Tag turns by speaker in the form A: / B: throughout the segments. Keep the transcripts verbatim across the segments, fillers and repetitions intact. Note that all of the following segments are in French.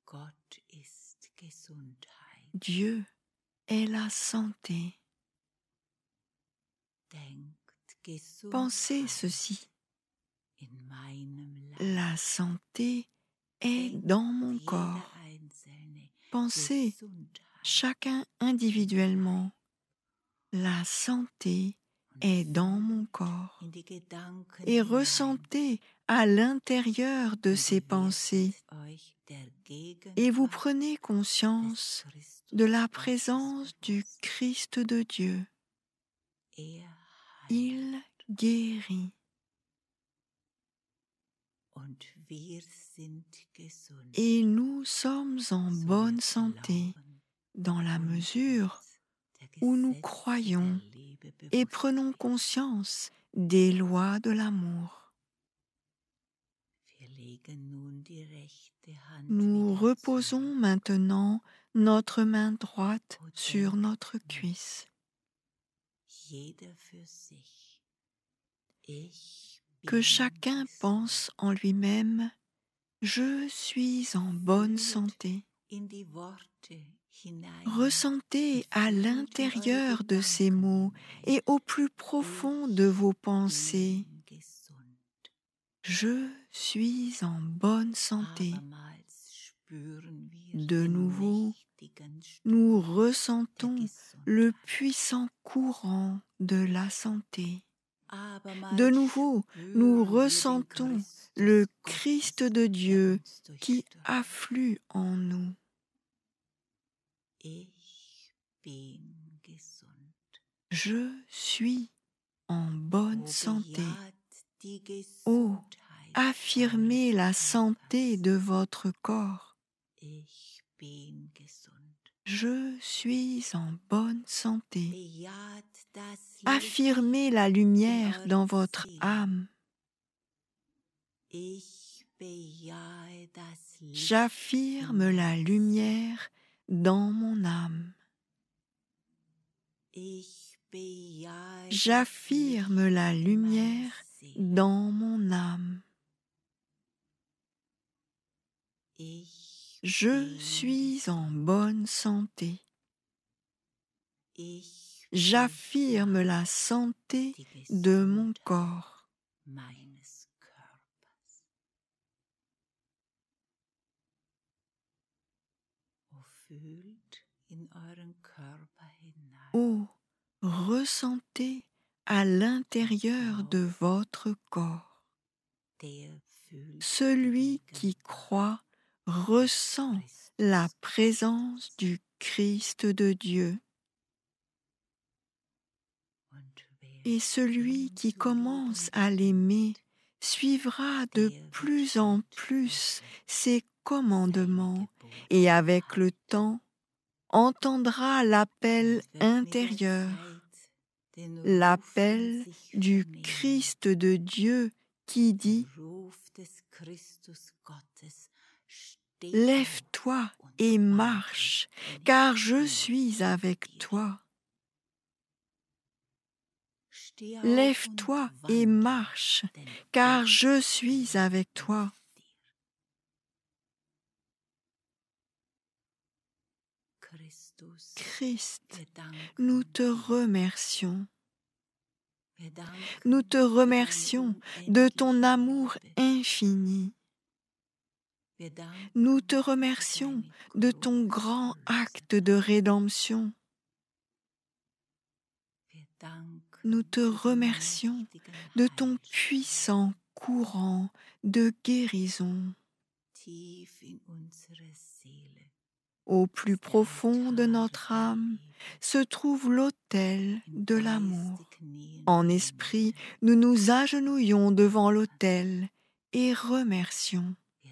A: Dieu est la santé. Pensez ceci. La santé est dans mon corps. Pensez chacun individuellement. La santé est dans mon corps. Et ressentez à l'intérieur de ces pensées. Et vous prenez conscience de la présence du Christ de Dieu. Il guérit. Et nous sommes en bonne santé dans la mesure où nous croyons et prenons conscience des lois de l'amour. Nous reposons maintenant notre main droite sur notre cuisse. Que chacun pense en lui-même « Je suis en bonne santé ». Ressentez à l'intérieur de ces mots et au plus profond de vos pensées « Je suis en bonne santé ». De nouveau, nous ressentons le puissant courant de la santé. De nouveau, nous ressentons le Christ de Dieu qui afflue en nous. Je suis en bonne santé. Oh, affirmez la santé de votre corps. Je suis en bonne santé. Affirmez la lumière dans votre âme. J'affirme la lumière dans mon âme. J'affirme la lumière dans mon âme. Je suis en bonne santé. J'affirme la santé de mon corps. Oh, ressentez à l'intérieur de votre corps. Celui qui croit ressent la présence du Christ de Dieu. Et celui qui commence à l'aimer suivra de plus en plus ses commandements et avec le temps entendra l'appel intérieur, l'appel du Christ de Dieu qui dit « Lève-toi et marche, car je suis avec toi. » Lève-toi et marche, car je suis avec toi. Christ, nous te remercions. Nous te remercions de ton amour infini. Nous te remercions de ton grand acte de rédemption. Nous te remercions de ton puissant courant de guérison. Au plus profond de notre âme se trouve l'autel de l'amour. En esprit, nous nous agenouillons devant l'autel et remercions.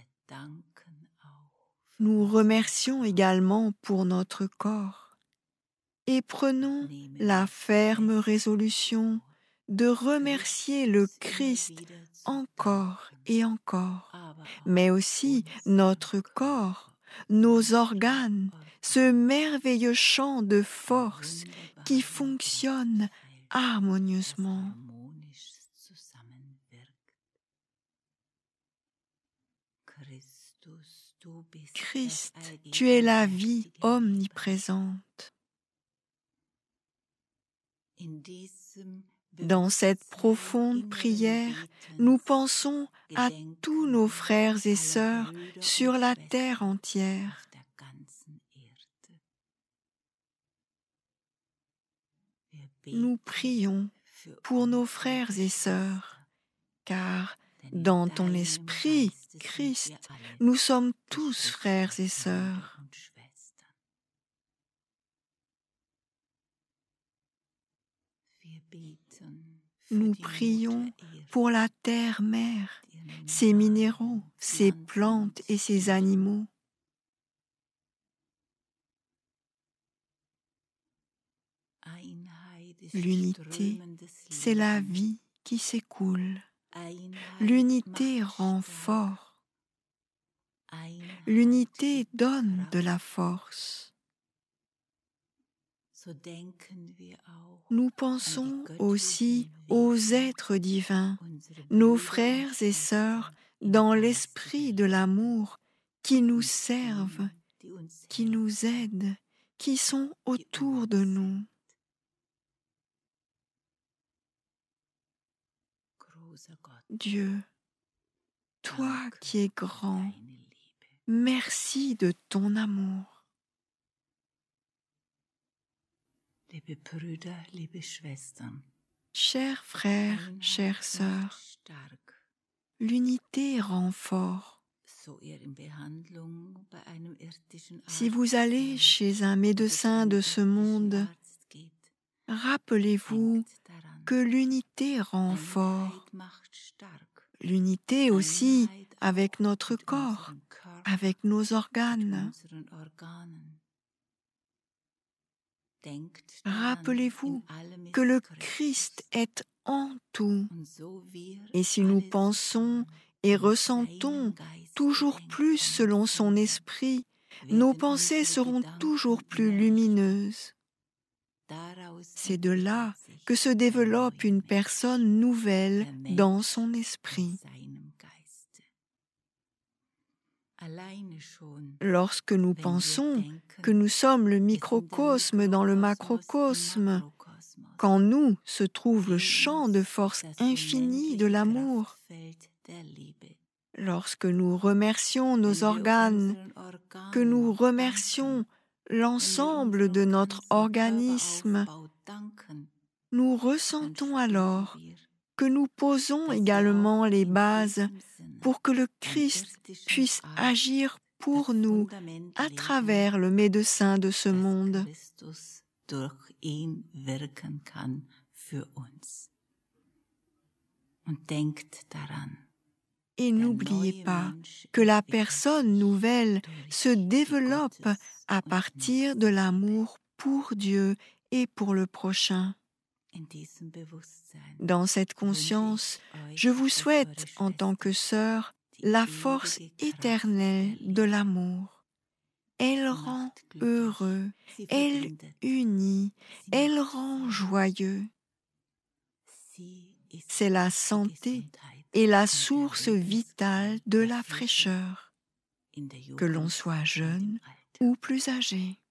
A: Nous remercions également pour notre corps et prenons la ferme résolution de remercier le Christ encore et encore, mais aussi notre corps, nos organes, ce merveilleux champ de force qui fonctionne harmonieusement. Christ, tu es la vie omniprésente. Dans cette profonde prière, nous pensons à tous nos frères et sœurs sur la terre entière. Nous prions pour nos frères et sœurs, car dans ton esprit, Christ, nous sommes tous frères et sœurs. Nous prions pour la terre-mère, ses minéraux, ses plantes et ses animaux. L'unité, c'est la vie qui s'écoule. L'unité rend fort. L'unité donne de la force. Nous pensons aussi aux êtres divins, nos frères et sœurs dans l'esprit de l'amour qui nous servent, qui nous aident, qui sont autour de nous. Dieu, toi qui es grand, merci de ton amour. Chers frères, chères sœurs, l'unité rend fort. Si vous allez chez un médecin de ce monde, rappelez-vous que l'unité rend fort. L'unité aussi avec notre corps, avec nos organes. Rappelez-vous que le Christ est en tout. Et si nous pensons et ressentons toujours plus selon son esprit, nos pensées seront toujours plus lumineuses. C'est de là que se développe une personne nouvelle dans son esprit. Lorsque nous pensons que nous sommes le microcosme dans le macrocosme, qu'en nous se trouve le champ de force infinie de l'amour, lorsque nous remercions nos organes, que nous remercions l'ensemble de notre organisme, nous ressentons alors que nous posons également les bases pour que le Christ puisse agir pour nous à travers le médecin de ce monde. Et n'oubliez pas que la personne nouvelle se développe à partir de l'amour pour Dieu et pour le prochain. Dans cette conscience, je vous souhaite, en tant que sœur, la force éternelle de l'amour. Elle rend heureux, elle unit, elle rend joyeux. C'est la santé et la source vitale de la fraîcheur, que l'on soit jeune ou plus âgé.